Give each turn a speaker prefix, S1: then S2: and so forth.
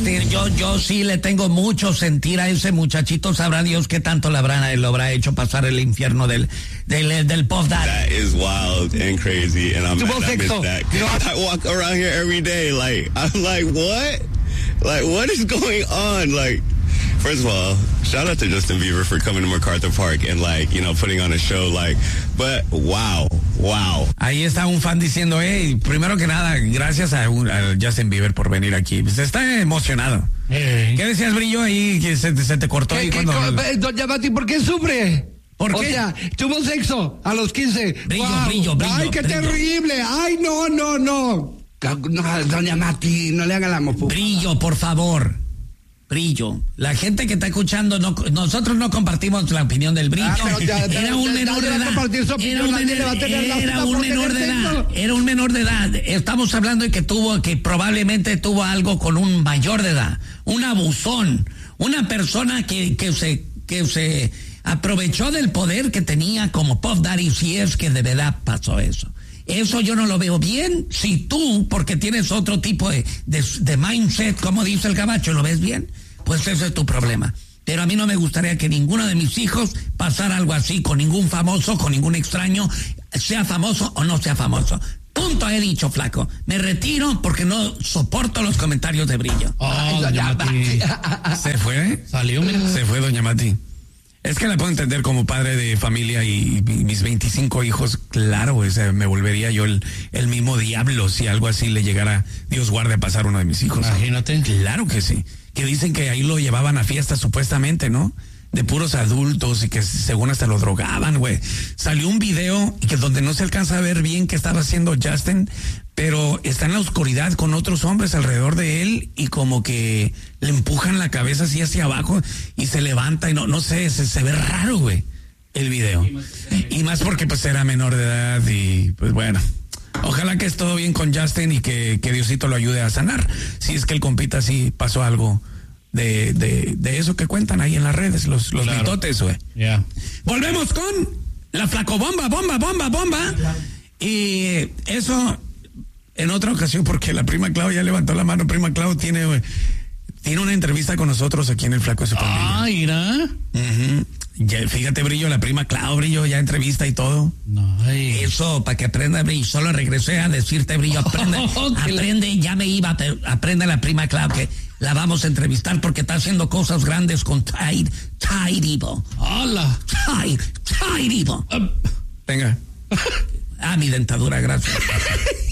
S1: yo sí le tengo mucho sentir a ese muchachito. Sabrá Dios qué tanto lo habrá hecho pasar el infierno del Puff Daddy.
S2: That is wild and crazy, and I miss that.
S3: You know,
S2: I walk around here every day, like, I'm like, what? Like, what is going on? Like, first of all, shout out to Justin Bieber for coming to MacArthur Park and, like, you know, putting on a show, like, but wow.
S1: Ahí está un fan diciendo, primero que nada, gracias a Justin Bieber por venir aquí. Pues está emocionado. ¿Qué decías, Brillo, ahí que se te cortó ahí cuando...
S3: Doña Mati, ¿por qué sufre?
S1: ¿Por qué?
S3: O sea, tuvo sexo a los 15.
S1: Brillo.
S3: Ay, qué terrible. Ay, no. Doña Mati, no le haga la mofu.
S1: Brillo, por favor. Brillo. La gente que está escuchando, nosotros no compartimos la opinión del Brillo. Era un menor de edad. Era un menor de edad. Estamos hablando de que probablemente tuvo algo con un mayor de edad. Un abusón. Una persona que se aprovechó del poder que tenía como Puff Daddy, si es que de verdad pasó eso. Eso yo no lo veo bien. Si tú, porque tienes otro tipo de mindset, como dice el gabacho, lo ves bien, pues ese es tu problema. Pero a mí no me gustaría que ninguno de mis hijos pasara algo así con ningún famoso, con ningún extraño, sea famoso o no sea famoso. Punto, he dicho, flaco. Me retiro porque no soporto los comentarios de Brillo.
S4: Doña Mati.
S1: ¿Se fue?
S4: Salió, mira.
S1: Se fue, doña Mati. Es que la puedo entender como padre de familia y mis 25 hijos, claro, me volvería yo el mismo diablo si algo así le llegara, Dios guarde, a pasar uno de mis hijos.
S4: Imagínate.
S1: Claro que sí. Que dicen que ahí lo llevaban a fiestas supuestamente, ¿no? De puros adultos y que según hasta lo drogaban, güey. Salió un video que donde no se alcanza a ver bien qué estaba haciendo Justin, pero está en la oscuridad con otros hombres alrededor de él y como que le empujan la cabeza así hacia abajo y se levanta y no sé, se ve raro, güey, el video. Y más porque pues era menor de edad y pues bueno. Ojalá que es todo bien con Justin y que Diosito lo ayude a sanar. Si es que el compita sí pasó algo de eso que cuentan ahí en las redes, los mitotes, güey.
S4: Yeah.
S1: Volvemos con la flacobomba, bomba. Y eso en otra ocasión, porque la prima Clau ya levantó la mano. Prima Clau tiene una entrevista con nosotros aquí en el Flaco de su Pandilla.
S4: Mira.
S1: Uh-huh. Ya, fíjate, Brillo, la prima Clau, Brillo, ya entrevista y todo. Eso, para que aprenda, Brillo. Solo regresé a decirte, Brillo, aprende, ya me iba, aprende la prima Clau, que la vamos a entrevistar porque está haciendo cosas grandes con Tide Evil.
S4: ¡Hola!
S1: Tide Evil. Venga. Mi dentadura, gracias.